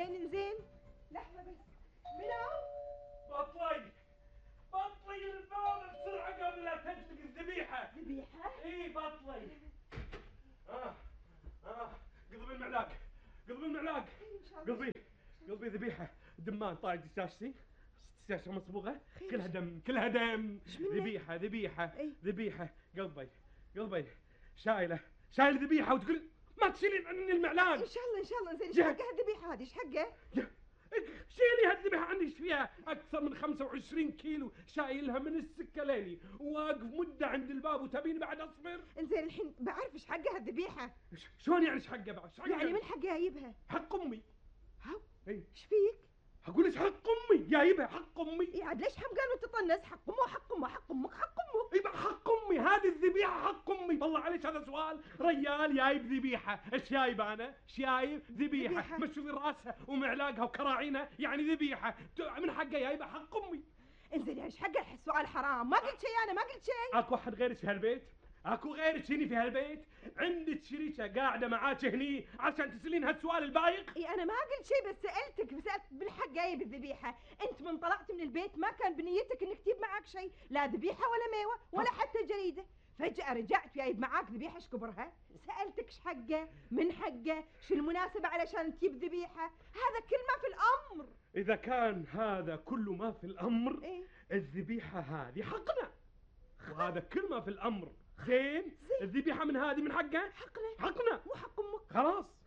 زين لحظة بس. منو؟ بطلي الباب بسرعة قبل لا تجلق الذبيحة. ذبيحة؟ اي بطلي. قلبي المعلاق. قلبي ذبيحة دمان طايح دشاشتي، دشاشة مصبوغة كلها دم. ذبيحة قلبي شايلة ذبيحة وتقول ما تشيلين عني المعلاق. ان شاء الله زين. ايش حقها الذبيحة هذه؟ ايش حقها؟ شيلي هالذبيحة عني. ايش فيها؟ اكثر من 25 كيلو شايلها من السكة ليلي، وواقف مدة عند الباب وتبيني بعد اصبر. انزين الحين بعرف ايش حقها الذبيحة. شلون يعني ايش حقها بعد؟ يعني من حقها اجيبها؟ حق امي. هاو اي ايش فيك؟ اقول لك حق امي جايبها. حق امي. اي عاد ليش حمقان وتطنز؟ حق امه حق امك. حق امك. يبقى حق امي. هذه الذبيحه حق امي. والله عليك هذا سؤال؟ ريال جايب ذبيحه. ايش جايب انا؟ شايب ذبيحه مشوي راسها ومعلاقها وكراعينها، يعني ذبيحه من حقها جايبها. حق امي. انزين ايش حق السؤال حرام؟ ما قلت شيء. انا ما قلت شيء. اكو احد غيرك في هالبيت؟ اكو غيرك هني في هالبيت؟ عندك شريكه قاعده معاك هني عشان تسالين هالسؤال البايخ؟ اي انا ما قلت شيء، بس سالت بالحق جايب الذبيحه. انت من طلعت من البيت ما كان بنيتك انك تجيب معك شيء، لا ذبيحه ولا ميوه ولا حتى جريده. فجاه رجعت جايب معاك ذبيحه. ايش كبرها؟ سالتك ايش حقه؟ من حقه؟ شو المناسبه علشان تجيب ذبيحه؟ هذا كل ما في الامر. اذا كان هذا كل ما في الامر، إيه؟ الذبيحه هذه حقنا، وهذا كل ما في الامر. زين الذبيحه من هذه من حقها. حقنا مو حق امك. خلاص